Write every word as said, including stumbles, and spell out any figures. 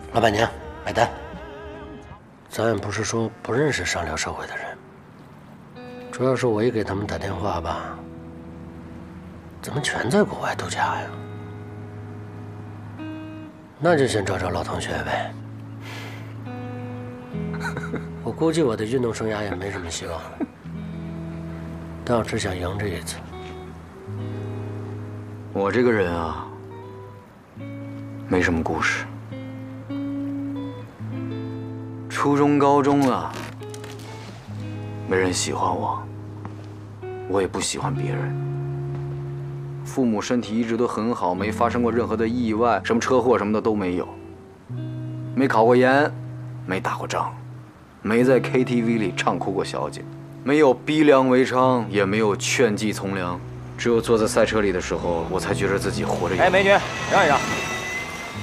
老板娘，买单。咱也不是说不认识上流社会的人，主要是我一给他们打电话吧，怎么全在国外度假呀？那就先找找老同学呗。我估计我的运动生涯也没什么希望了，但我只想赢这一次。 我这个人啊，没什么故事。初中、高中啊，没人喜欢我，我也不喜欢别人。父母身体一直都很好，没发生过任何的意外，什么车祸什么的都没有。没考过研，没打过仗，没在 K T V 里唱哭过小姐，没有逼良为娼，也没有劝妓从良。只有坐在赛车里的时候，我才觉得自己活着。 哎，美女，让一让。